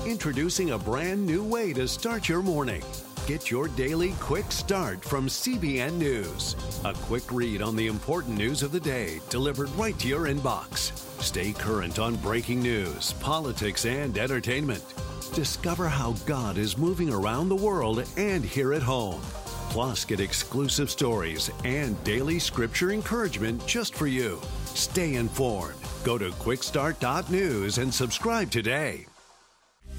Introducing a brand new way to start your morning. Get your daily quick start from CBN News. A quick read on the important news of the day delivered right to your inbox. Stay current on breaking news, politics, and entertainment. Discover how God is moving around the world and here at home. Plus, get exclusive stories and daily scripture encouragement just for you. Stay informed. Go to quickstart.news and subscribe today.